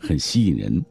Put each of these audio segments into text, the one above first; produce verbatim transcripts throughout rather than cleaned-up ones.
很吸引人。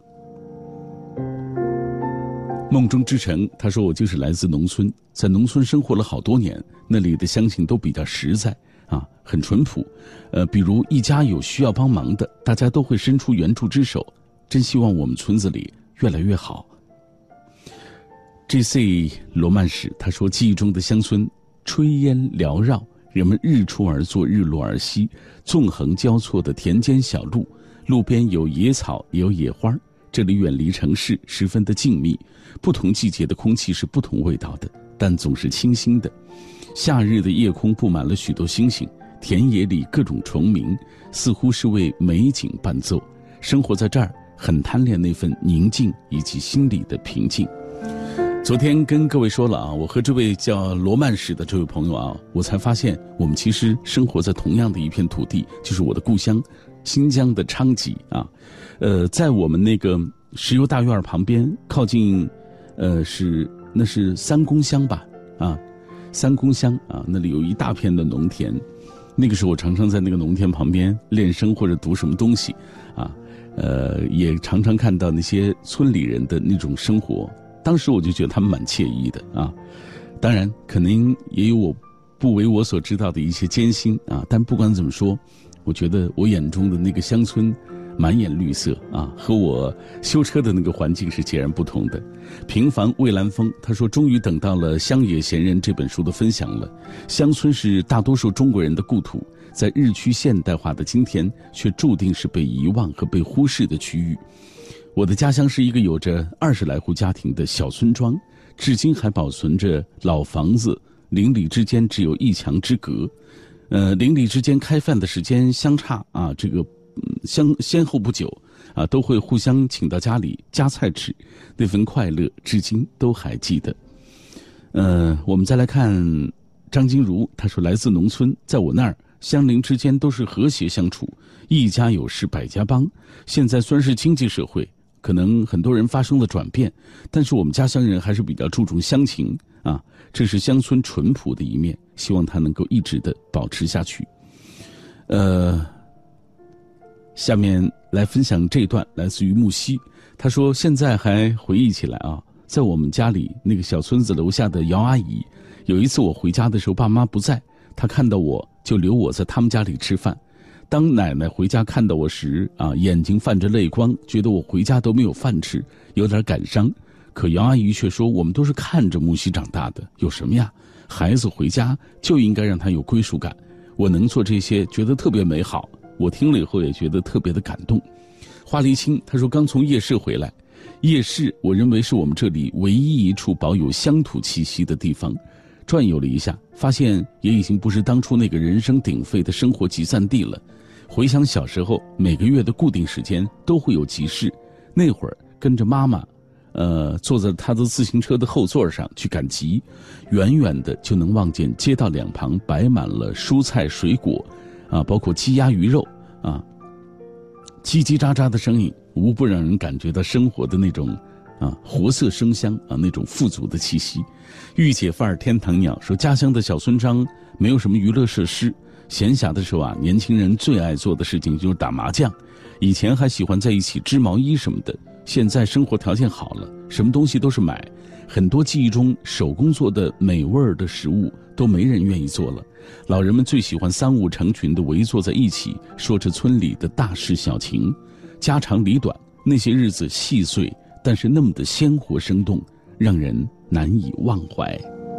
梦中之城，他说我就是来自农村，在农村生活了好多年，那里的乡亲都比较实在啊，很淳朴。呃，比如一家有需要帮忙的，大家都会伸出援助之手。真希望我们村子里越来越好。G C 罗曼史他说，记忆中的乡村炊烟缭绕，人们日出而作，日落而息，纵横交错的田间小路，路边有野草也有野花。这里远离城市，十分的静谧，不同季节的空气是不同味道的，但总是清新的。夏日的夜空布满了许多星星，田野里各种虫鸣，似乎是为美景伴奏。生活在这儿，很贪恋那份宁静以及心里的平静。昨天跟各位说了啊，我和这位叫罗曼史的这位朋友啊，我才发现我们其实生活在同样的一片土地，就是我的故乡新疆的昌吉啊。呃，在我们那个石油大院旁边，靠近呃是那是三公乡吧啊，三公乡啊，那里有一大片的农田。那个时候我常常在那个农田旁边练声或者读什么东西啊，呃，也常常看到那些村里人的那种生活。当时我就觉得他们蛮惬意的啊，当然可能也有我不为我所知道的一些艰辛啊，但不管怎么说，我觉得我眼中的那个乡村满眼绿色啊，和我修车的那个环境是截然不同的。平凡蔚蓝风他说，终于等到了《乡野闲人》这本书的分享了。乡村是大多数中国人的故土，在日趋现代化的今天，却注定是被遗忘和被忽视的区域。我的家乡是一个有着二十来户家庭的小村庄，至今还保存着老房子，邻里之间只有一墙之隔，呃，邻里之间开饭的时间相差啊，这个嗯相先后不久啊，都会互相请到家里夹菜吃，那份快乐至今都还记得。呃，我们再来看张金如，他说来自农村，在我那儿乡邻之间都是和谐相处，一家有事百家帮。现在虽然是经济社会，可能很多人发生了转变，但是我们家乡人还是比较注重乡情啊，这是乡村淳朴的一面，希望它能够一直的保持下去。呃，下面来分享这一段，来自于木西，他说现在还回忆起来啊，在我们家里那个小村子楼下的姚阿姨，有一次我回家的时候爸妈不在，她看到我就留我在他们家里吃饭。当奶奶回家看到我时啊，眼睛泛着泪光，觉得我回家都没有饭吃，有点感伤。可姚阿姨却说，我们都是看着木西长大的，有什么呀？孩子回家就应该让他有归属感。我能做这些，觉得特别美好。我听了以后也觉得特别的感动。花梨青他说，刚从夜市回来，夜市我认为是我们这里唯一一处保有乡土气息的地方。转悠了一下，发现也已经不是当初那个人声鼎沸的生活集散地了。回想小时候，每个月的固定时间都会有集市，那会儿跟着妈妈，呃，坐在她的自行车的后座上去赶集，远远的就能望见街道两旁摆满了蔬菜水果，啊，包括鸡鸭鱼肉啊，叽叽喳喳的声音，无不让人感觉到生活的那种啊活色生香啊那种富足的气息。御姐范儿天堂鸟说，家乡的小村庄没有什么娱乐设施。闲暇的时候啊，年轻人最爱做的事情就是打麻将，以前还喜欢在一起织毛衣什么的。现在生活条件好了，什么东西都是买，很多记忆中手工做的美味儿的食物都没人愿意做了。老人们最喜欢三五成群的围坐在一起，说着村里的大事小情，家长里短。那些日子细碎，但是那么的鲜活生动，让人难以忘怀。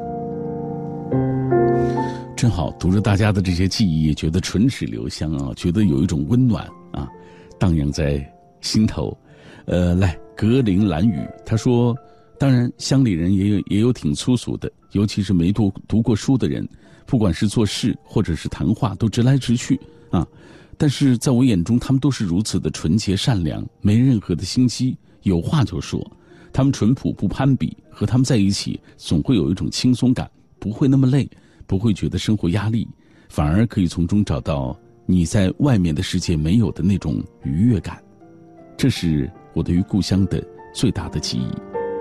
真好，读着大家的这些记忆，也觉得唇齿留香啊，觉得有一种温暖啊，荡漾在心头。呃，来，格林兰语他说，当然乡里人也有也有挺粗俗的，尤其是没读读过书的人，不管是做事或者是谈话，都直来直去啊。但是在我眼中，他们都是如此的纯洁善良，没任何的心机，有话就说。他们淳朴不攀比，和他们在一起总会有一种轻松感，不会那么累，不会觉得生活压力，反而可以从中找到你在外面的世界没有的那种愉悦感。这是我对于故乡的最大的记忆。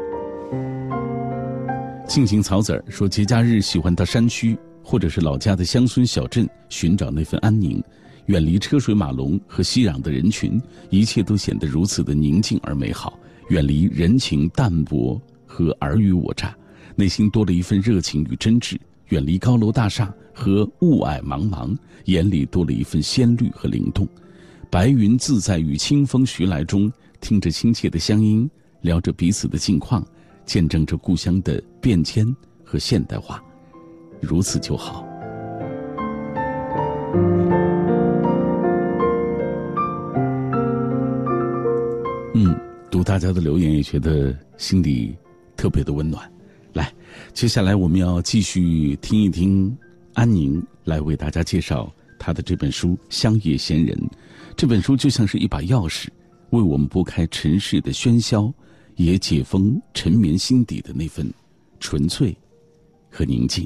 静静草籽儿说，节假日喜欢到山区或者是老家的乡村小镇寻找那份安宁， 远离车水马龙和熙攘的人群，一切都显得如此的宁静而美好。远离人情淡薄和尔虞我诈，内心多了一份热情与真挚。远离高楼大厦和雾霭茫茫，眼里多了一份鲜绿和灵动。白云自在与清风徐来中，听着亲切的乡音，聊着彼此的近况，见证着故乡的变迁和现代化，如此就好。嗯，读大家的留言也觉得心里特别的温暖。来，接下来我们要继续听一听安宁来为大家介绍他的这本书《乡野闲人》。这本书就像是一把钥匙，为我们拨开尘世的喧嚣，也解封沉眠心底的那份纯粹和宁静。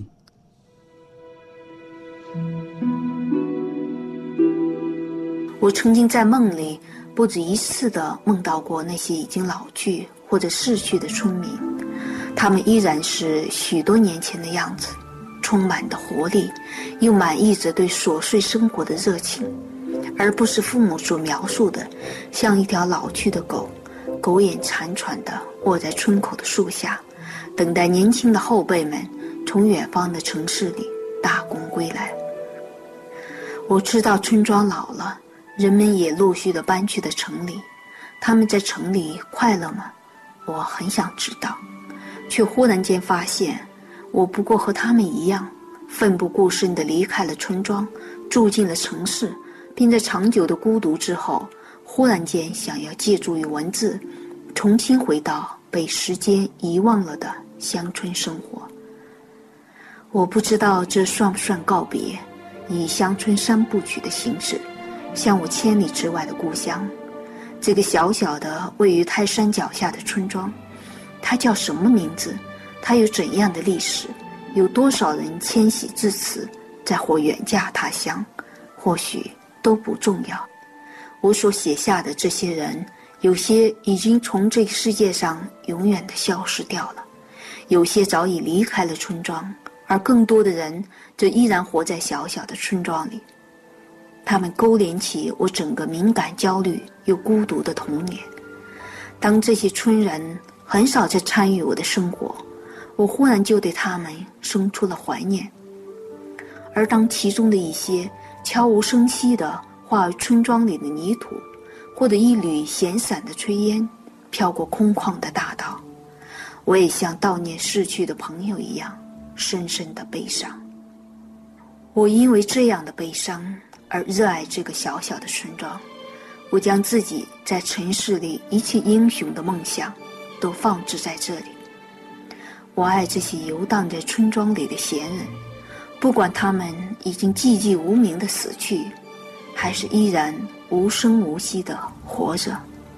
我曾经在梦里不止一次地梦到过那些已经老去或者逝去的村民，他们依然是许多年前的样子，充满的活力，又满溢着对琐碎生活的热情，而不是父母所描述的像一条老去的狗，苟延残喘地卧在村口的树下，等待年轻的后辈们从远方的城市里大功归来。我知道村庄老了，人们也陆续地搬去了城里，他们在城里快乐吗？我很想知道，却忽然间发现，我不过和他们一样，奋不顾身地离开了村庄，住进了城市，并在长久的孤独之后，忽然间想要借助于文字，重新回到被时间遗忘了的乡村生活。我不知道这算不算告别，以乡村三部曲的形式，向我千里之外的故乡。这个小小的位于泰山脚下的村庄，它叫什么名字？它有怎样的历史？有多少人迁徙至此，再或远嫁他乡？或许都不重要。我所写下的这些人，有些已经从这个世界上永远地消失掉了，有些早已离开了村庄，而更多的人则依然活在小小的村庄里。他们勾连起我整个敏感、焦虑又孤独的童年。当这些村人很少再参与我的生活，我忽然就对他们生出了怀念。而当其中的一些悄无声息地化为村庄里的泥土，或者一缕闲散的炊烟飘过空旷的大道，我也像悼念逝去的朋友一样，深深的悲伤。我因为这样的悲伤而热爱这个小小的村庄，我将自己在城市里一切英雄的梦想都放置在这里。我爱这些游荡在村庄里的闲人，不管他们已经寂寂无名的死去，还是依然无声无息的活着。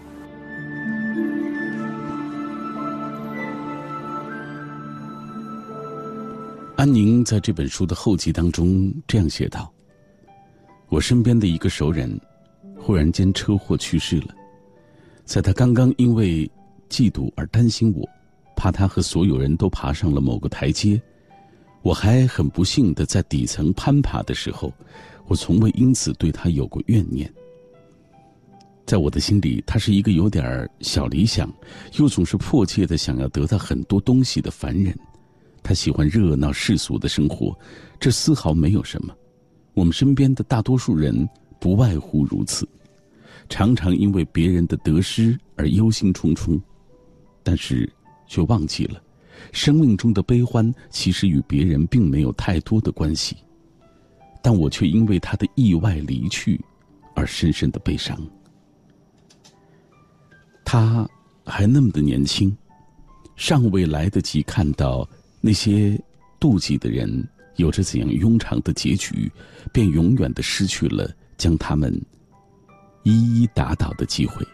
安宁在这本书的后记当中这样写道：我身边的一个熟人忽然间车祸去世了，在他刚刚因为嫉妒而担心我，怕他和所有人都爬上了某个台阶，我还很不幸地在底层攀爬的时候，我从未因此对他有过怨念。在我的心里，他是一个有点小理想，又总是迫切地想要得到很多东西的凡人。他喜欢热闹世俗的生活，这丝毫没有什么。我们身边的大多数人不外乎如此，常常因为别人的得失而忧心忡忡，但是却忘记了生命中的悲欢其实与别人并没有太多的关系。但我却因为他的意外离去而深深的悲伤。他还那么的年轻，尚未来得及看到那些妒忌的人有着怎样庸常的结局，便永远地失去了将他们一一打倒的机会。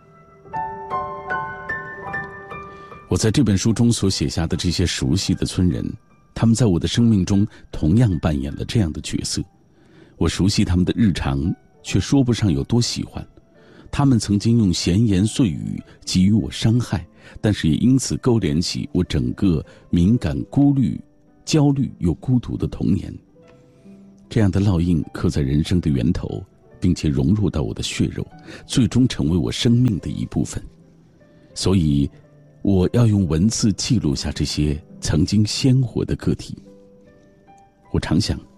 我在这本书中所写下的这些熟悉的村人，他们在我的生命中同样扮演了这样的角色。我熟悉他们的日常，却说不上有多喜欢。他们曾经用闲言碎语给予我伤害，但是也因此勾连起我整个敏感、孤虑、焦虑又孤独的童年。 这样的烙印刻在人生的源头，并且融入到我的血肉，最终成为我生命的一部分。所以我要用文字记录下这些曾经鲜活的个体。我常想，